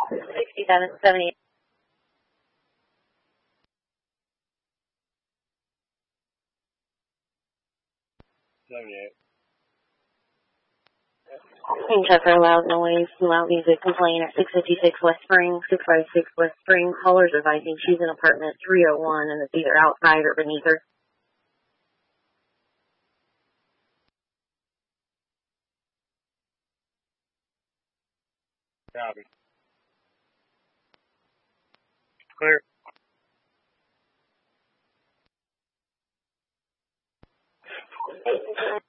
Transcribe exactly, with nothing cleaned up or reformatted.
sixty-seven seventy-eight. seventy-eight. King Tucker, loud noise, loud music, complaint at six fifty-six West Spring, six fifty-six West Spring. Callers advising she's in apartment three oh one and it's either outside or beneath her. Copy. Clear. Eight,